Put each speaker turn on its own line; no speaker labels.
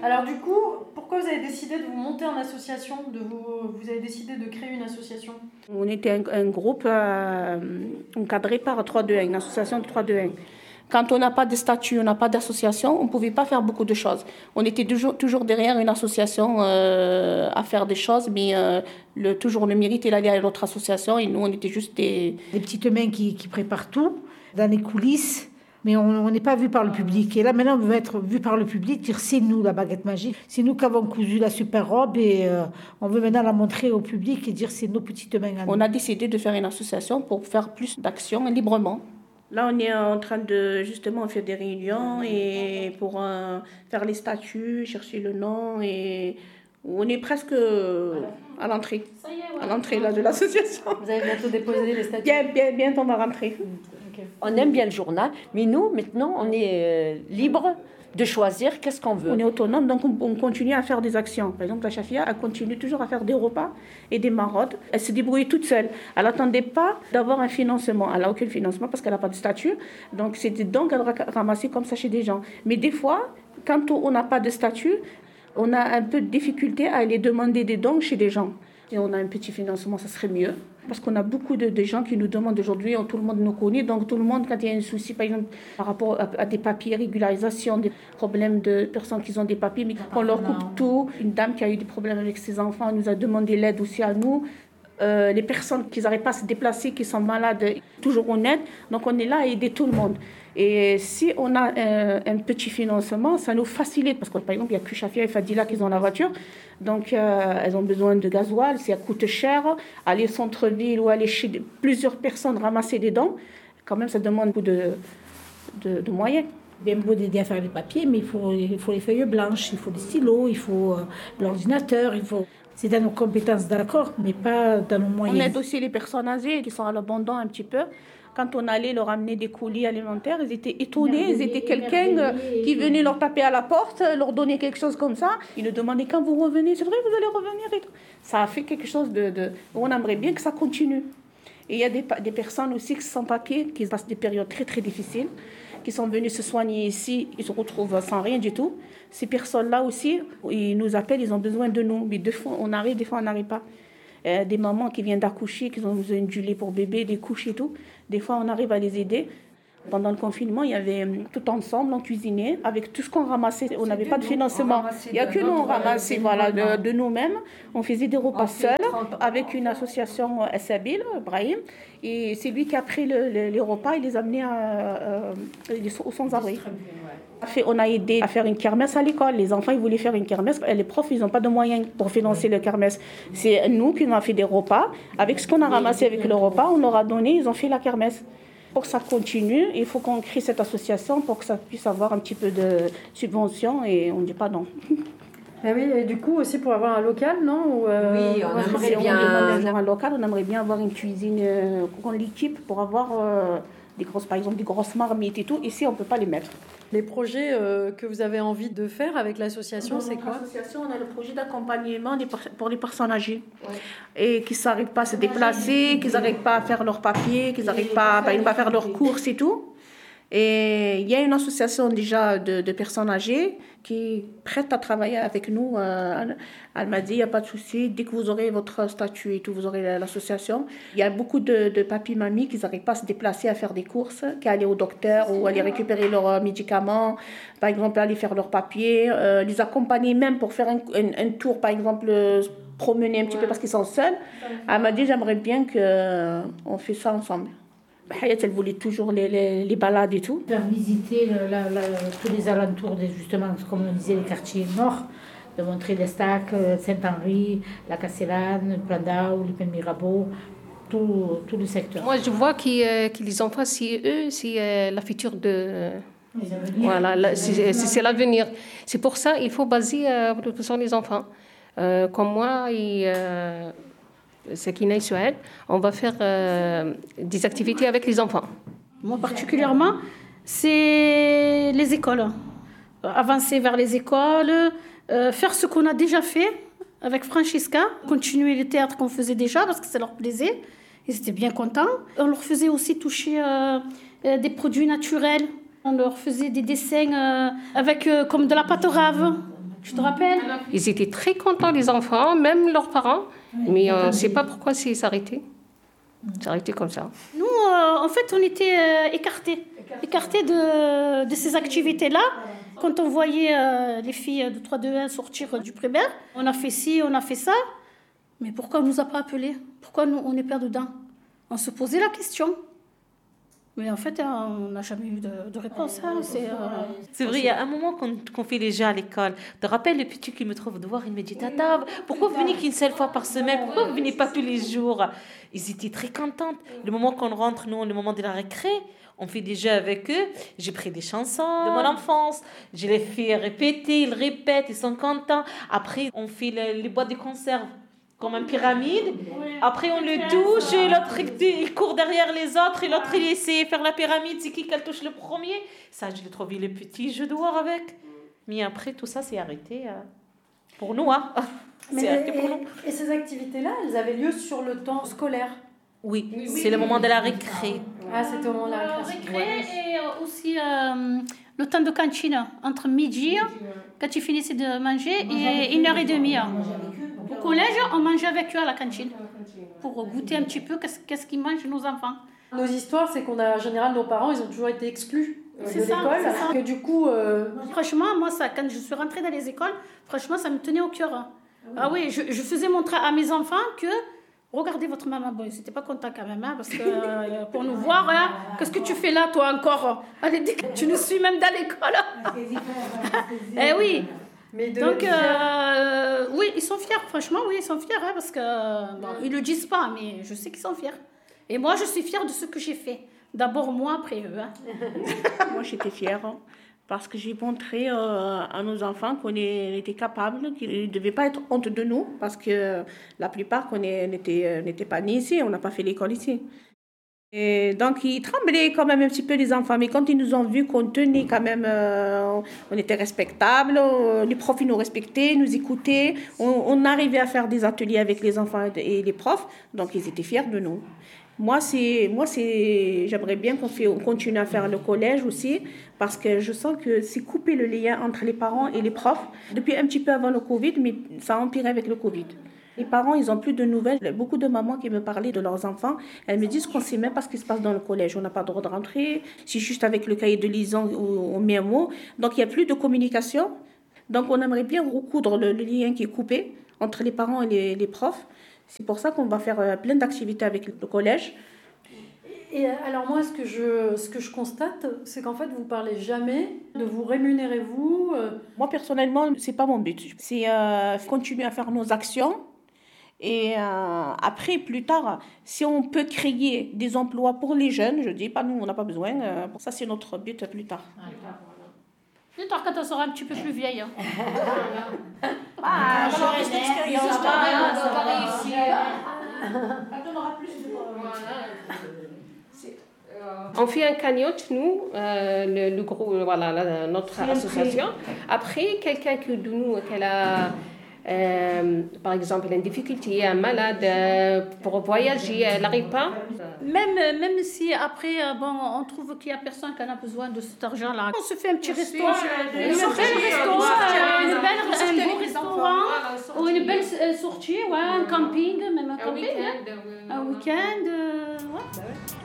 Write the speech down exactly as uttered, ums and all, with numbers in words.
Alors du coup, pourquoi vous avez décidé de vous monter en association, de vous, vous avez décidé de créer une association?
On était un, un groupe euh, encadré par trois deux un, une association de trois deux un. Quand on n'a pas de statut, on n'a pas d'association, on ne pouvait pas faire beaucoup de choses. On était toujours, toujours derrière une association euh, à faire des choses, mais euh, le, toujours le mérite, il allait à l'autre association et nous, on était juste des...
Des petites mains qui, qui préparent tout, dans les coulisses, mais on n'est pas vu par le public. Et là, maintenant, on veut être vu par le public, dire c'est nous la baguette magique, c'est nous qui avons cousu la super robe et euh, on veut maintenant la montrer au public et dire c'est nos petites mains à nous.
On a décidé de faire une association pour faire plus d'actions librement. Là, on est en train de, justement, faire des réunions et pour euh, faire les statuts, chercher le nom et on est presque à l'entrée. Ça y est, ouais. À l'entrée là, de l'association.
Vous allez bientôt déposer les statuts?
Bien, bien, bientôt on va rentrer.
Okay. On aime bien le journal, mais nous, maintenant, on est euh, libre de choisir qu'est-ce qu'on veut.
On est autonome, donc on, on continue à faire des actions. Par exemple, la Chafia, elle continue toujours à faire des repas et des maraudes. Elle se débrouille toute seule. Elle n'attendait pas d'avoir un financement. Elle n'a aucun financement parce qu'elle n'a pas de statut. Donc, c'est des dons qu'elle ramasse comme ça chez des gens. Mais des fois, quand on n'a pas de statut, on a un peu de difficulté à aller demander des dons chez des gens. Si on a un petit financement, ça serait mieux. Parce qu'on a beaucoup de, de gens qui nous demandent aujourd'hui, tout le monde nous connaît, donc tout le monde, quand il y a un souci, par exemple, par rapport à, à des papiers, régularisation, des problèmes de personnes qui ont des papiers, mais qu'on leur coupe tout. Une dame qui a eu des problèmes avec ses enfants nous a demandé l'aide aussi à nous. Euh, les personnes qui n'arrivent pas à se déplacer, qui sont malades, toujours on aide. Donc on est là à aider tout le monde. Et si on a euh, un petit financement, ça nous facilite. Parce que par exemple, il n'y a que Chafia et Fadila qui ont la voiture. Donc euh, elles ont besoin de gasoil, ça coûte cher. Aller au centre-ville ou aller chez plusieurs personnes ramasser des dons, quand même ça demande beaucoup de, de, de moyens.
Bien beau d'aider à faire les papiers, mais il faut, il faut les feuilles blanches, il faut des stylos, il faut euh, l'ordinateur, il faut... C'est dans nos compétences, d'accord, mais pas dans nos moyens.
On aide aussi les personnes âgées qui sont à l'abandon un petit peu. Quand on allait leur amener des colis alimentaires, ils étaient étonnés. Ils étaient quelqu'un qui venait leur taper à la porte, leur donner quelque chose comme ça. Ils nous demandaient quand vous revenez, c'est vrai, vous allez revenir et tout. Ça a fait quelque chose de, de... On aimerait bien que ça continue. Et il y a des, des personnes aussi qui sont sans papier, qui passent des périodes très très difficiles, qui sont venus se soigner ici, ils se retrouvent sans rien du tout. Ces personnes-là aussi, ils nous appellent, ils ont besoin de nous. Mais des fois, on arrive, des fois, on n'arrive pas. Euh, des mamans qui viennent d'accoucher, qui ont besoin du lait pour bébé, des couches et tout. Des fois, on arrive à les aider. Pendant le confinement, il y avait tout ensemble, on cuisinait, avec tout ce qu'on ramassait. On n'avait pas de financement. Il n'y a que nous, on ramassait voilà, de, de nous-mêmes. On faisait des repas seuls avec une association Sabil, Brahim. Et c'est lui qui a pris le, le, les repas et les a amenés à, à, aux sans-abri. On a aidé à faire une kermesse à l'école. Les enfants, ils voulaient faire une kermesse. Les profs, ils n'ont pas de moyens pour financer le kermesse. C'est nous qui avons fait des repas. Avec ce qu'on a ramassé avec le repas, on leur a donné, ils ont fait la kermesse. Pour que ça continue, il faut qu'on crée cette association pour que ça puisse avoir un petit peu de subvention et on ne dit pas non.
Ah oui, et du coup aussi pour avoir un local, non? Ou
euh, Oui, on aimerait bien
on un local, on aimerait bien avoir une cuisine euh, qu'on l'équipe pour avoir euh, des grosses, par exemple des grosses marmites et tout. Ici, on ne peut pas les mettre.
Les projets euh, que vous avez envie de faire avec l'association, c'est quoi?
L'association, on a le projet d'accompagnement pour les personnes âgées ouais. Et qui n'arrivent pas à se déplacer, qui n'arrivent pas à faire leurs papiers, qui n'arrivent pas, pas à faire leurs courses et tout. Et il y a une association déjà de, de personnes âgées qui est prête à travailler avec nous. Elle m'a dit, il n'y a pas de souci, dès que vous aurez votre statut et tout, vous aurez l'association. Il y a beaucoup de, de papis, mamies qui n'arrivent pas à se déplacer, à faire des courses, qu'à aller au docteur ou aller récupérer leurs médicaments, par exemple, aller faire leurs papiers, euh, les accompagner même pour faire un, un, un tour, par exemple, promener un petit ouais. peu parce qu'ils sont seuls. Elle m'a dit, j'aimerais bien qu'on fasse ça ensemble. Hayat, elle voulait toujours les, les, les balades et tout.
Faire visiter le, la, la, tous les alentours, des, justement, comme on disait, les quartiers nord, de montrer les stacks, Saint-Henri, la Castellane, le Plandau, le Mirabeau, tout, tout le secteur.
Moi, je vois que, que les enfants, c'est eux, c'est euh, la future de... Voilà, la, c'est, c'est l'avenir. C'est pour ça qu'il faut baser euh, sur les enfants. Euh, comme moi, et... Euh, c'est Kina et Souad, on va faire euh, des activités avec les enfants.
Moi particulièrement, c'est les écoles. Avancer vers les écoles, euh, faire ce qu'on a déjà fait avec Francesca, continuer le théâtre qu'on faisait déjà parce que ça leur plaisait. Ils étaient bien contents. On leur faisait aussi toucher euh, euh, des produits naturels. On leur faisait des dessins euh, avec euh, comme de la pâte rave. Tu te rappelles?
Ils étaient très contents, les enfants, même leurs parents. Mais on ne sait pas pourquoi c'est arrêté. C'est arrêté comme ça.
Nous, euh, en fait, on était euh, écartés. Écartés de, de ces activités-là. Quand on voyait euh, les filles de trois deux un sortir du primaire, on a fait ci, on a fait ça. Mais pourquoi on ne nous a pas appelés? Pourquoi nous, on est perdus dedans? On se posait la question. Mais en fait, on n'a jamais eu de, de réponse. Hein. C'est, euh...
c'est vrai, il y a un moment qu'on, qu'on fait les jeux à l'école. Je te rappelle, le petit qui me trouve dehors, il me dit « Tata, pourquoi vous venez qu'une seule fois par semaine? Pourquoi vous ne venez pas tous les jours ?» Ils étaient très contents. Le moment qu'on rentre, nous, le moment de la récré, on fait des jeux avec eux. J'ai pris des chansons de mon enfance. Je les fais répéter, ils répètent, ils sont contents. Après, on fait les, les boîtes de conserve. Comme une pyramide. Après, on le touche, et l'autre, il court derrière les autres, et l'autre, il essaie de faire la pyramide. C'est qui qu'elle touche le premier? Ça, je l'ai trouvé le petit jeu dehors avec. Mais après, tout ça, c'est arrêté euh, pour nous. Hein.
Mais
c'est
et,
arrêté pour nous.
Et ces activités-là, elles avaient lieu sur le temps scolaire?
Oui, oui, c'est oui, le moment de la récré.
Ah, c'était au moment de la
euh,
récré.
récré ouais. Et aussi euh, le temps de cantine, entre midi, quand ils finissaient de manger, et une heure et demie. Au collège, on mangeait avec eux à la cantine pour goûter un petit peu qu'est-ce, qu'est-ce qu'ils mangent nos enfants.
Nos histoires, c'est qu'on a en général nos parents, ils ont toujours été exclus
c'est
de
ça,
l'école.
C'est ça.
Que du coup, euh...
franchement, moi, ça, quand je suis rentrée dans les écoles, franchement, ça me tenait au cœur. Ah oui, je, je faisais montrer à mes enfants que regardez votre maman. Bon, ils n'étaient pas contents quand même, hein, parce que euh, pour nous voir, hein, qu'est-ce que tu fais là, toi encore? Allez, tu nous suis même dans l'école. Eh oui. Mais de Donc, euh, oui, ils sont fiers, franchement, oui, ils sont fiers, hein, parce que, bon, ils ne le disent pas, mais je sais qu'ils sont fiers. Et moi, je suis fière de ce que j'ai fait. D'abord moi, après eux. Hein.
Moi, j'étais fière, hein, parce que j'ai montré euh, à nos enfants qu'on est, était capables, qu'ils ne devaient pas être honte de nous, parce que la plupart qu'on est, n'était, n'était pas nés ici, on n'a pas fait l'école ici. Et donc, ils tremblaient quand même un petit peu, les enfants. Mais quand ils nous ont vus qu'on tenait quand même, euh, on était respectables, euh, les profs ils nous respectaient, nous écoutaient. On, on arrivait à faire des ateliers avec les enfants et les profs. Donc, ils étaient fiers de nous. Moi, c'est, moi c'est, j'aimerais bien qu'on, fait, on continue à faire le collège aussi, parce que je sens que c'est couper le lien entre les parents et les profs. Depuis un petit peu avant le Covid, mais ça a empiré avec le Covid. Les parents, ils n'ont plus de nouvelles. Beaucoup de mamans qui me parlaient de leurs enfants, elles me disent qu'on ne sait même pas ce qui se passe dans le collège. On n'a pas le droit de rentrer. C'est juste avec le cahier de liaison où on met un mot. Donc, il n'y a plus de communication. Donc, on aimerait bien recoudre le, le lien qui est coupé entre les parents et les, les profs. C'est pour ça qu'on va faire plein d'activités avec le collège.
Et alors moi, ce que je, ce que je constate, c'est qu'en fait, vous ne parlez jamais de vous rémunérer, vous. Euh...
Moi, personnellement, ce n'est pas mon but. C'est euh, continuer à faire nos actions. Et euh, après, plus tard, si on peut créer des emplois pour les jeunes, je dis pas nous, on n'a pas besoin. Euh, ça, c'est notre but plus tard.
Plus tard, quand on sera un petit peu plus vieille. Hein.
Ah, on aura plus d'expérience.
On va réussir.
On aura plus de...
On fait un cagnotte, nous, euh, le, le groupe, voilà, la, notre association. Après, quelqu'un que de nous, qu'elle a... Euh, par exemple, une difficulté, un malade, euh, pour voyager, elle n'arrive pas.
Même, même si après, bon, on trouve qu'il n'y a personne qui en a besoin de cet argent-là, on se fait un petit resto, un bel resto, un beau restaurant, ou une belle sortie, ouais, un camping, même un camping, un week-end. Un week-end, ouais.